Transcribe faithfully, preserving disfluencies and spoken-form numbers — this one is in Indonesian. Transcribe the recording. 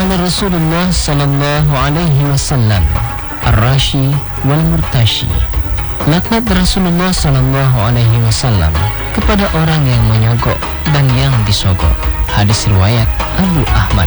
Qala Rasulullah sallallahu alaihi wasallam, ar-rashi wal murtashi. Laknat Rasulullah sallallahu alaihi wasallam kepada orang yang menyogok dan yang disogok. Hadis riwayat Abu Ahmad.